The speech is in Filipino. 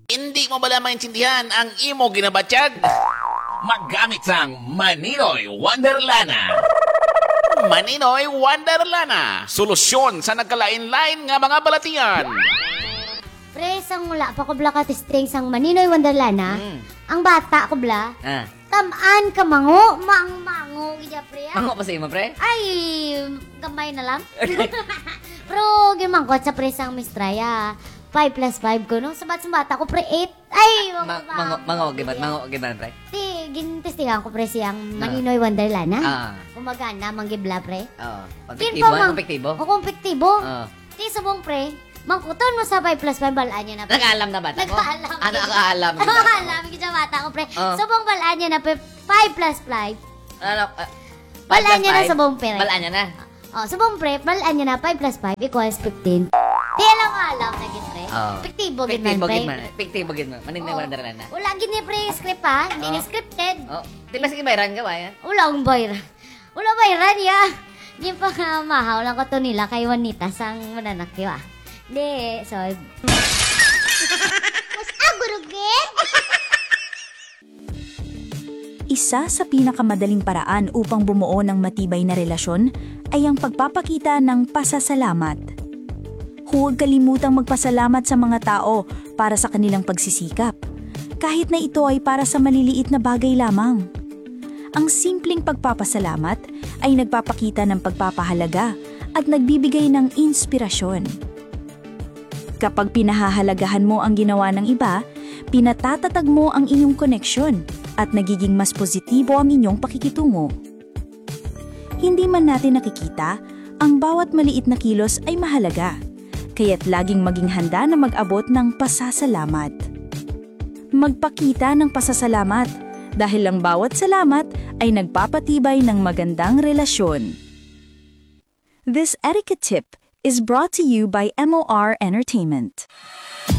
Hindi mo bala maintindihan ang imo ginabatyag? Maggamit sang Maninoy Wonderlana. Maninoy Wonderlana. Solusyon sa nagkalain-lain nga mga balatian. Pre, sang mula pa ko bla ka string sang Maninoy Wonderlana. Ang bata ko bla. Tamaan ka mango, mango gidya pre. Mango pa sa imo, pre? Ay, gamay na lang. Pero gimangkot sa pre sang Mistraya. 5 plus 5 ko, no? Sa bata ko, pre, 8. Ay, Mango, giban, pre? Gintestigan ko, pre, siyang Maninoy Wonderlana. Kumagana, manggibla, pre. Oo. Kompektibo? O, kompektibo. Ti, subong, pre, mangkuton mo sa 5 plus 5, balaan niya na, pre. Nag-aalam na bata ko? Nag-aalam. Ano nakaalam? Nag-aalam, kita bata ko, pre. Subong, balaan niya na, pre, 5 plus 5. Ano? Balaan niya na, subong, pre. Balaan niya na? Subong, pre, balaan niya na, 5 plus 5 equals 15. Di alam na gid pre. Fiktibo gid man pre. Fiktibo gid man. Maninoy Wonderlana. Wala gid ni pre script ha, hindi ni scripted. Di ba sige bayran ka ba yan? Wala ang bayran. Wala bayran ya. Di pa nga mahaw lang ko to nila kay Juanita sang mananakyo ah. Di, so mas agurugit. Isa sa pinakamadaling paraan upang bumuo ng matibay na relasyon ay ang pagpapakita ng pasasalamat. Huwag kalimutang magpasalamat sa mga tao para sa kanilang pagsisikap, kahit na ito ay para sa maliliit na bagay lamang. Ang simpleng pagpapasalamat ay nagpapakita ng pagpapahalaga at nagbibigay ng inspirasyon. Kapag pinahahalagahan mo ang ginawa ng iba, pinatatatag mo ang inyong koneksyon at nagiging mas positibo ang inyong pakikitungo. Hindi man natin nakikita, ang bawat maliit na kilos ay mahalaga. Kaya't laging maging handa na mag-abot ng pasasalamat. Magpakita ng pasasalamat dahil ang bawat salamat ay nagpapatibay ng magandang relasyon. This etiquette tip is brought to you by MOR Entertainment.